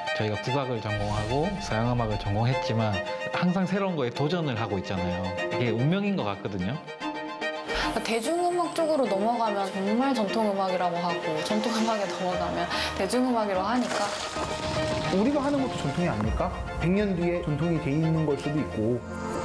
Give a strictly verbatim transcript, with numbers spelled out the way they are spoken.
저희가 국악을 전공하고 서양음악을 전공했지만 항상 새로운 거에 도전을 하고 있잖아요. 이게 운명인 것 같거든요. 대중음악 쪽으로 넘어가면 정말 전통음악이라고 하고 전통음악에 넘어가면 대중음악이라고 하니까 우리가 하는 것도 전통이 아닐까? 백 년 뒤에 전통이 돼 있는 걸 수도 있고